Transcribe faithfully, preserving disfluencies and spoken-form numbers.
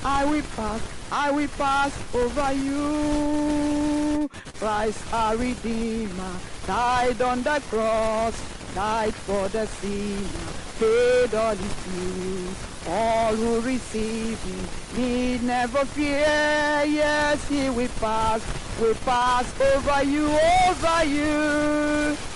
I will pass, I will pass over you. Christ our Redeemer died on the cross, died for the sinner, paid all his dues. All who receive him need never fear. Yes, he will pass, will pass over you, over you.